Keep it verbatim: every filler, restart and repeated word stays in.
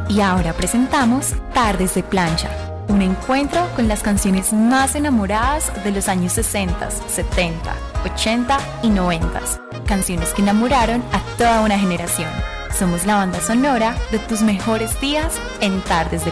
Y ahora presentamos Tardes de Plancha, un encuentro con las canciones más enamoradas de los años sesenta, setenta, ochenta y noventa. Canciones que enamoraron a toda una generación. Somos la banda sonora de tus mejores días en Tardes de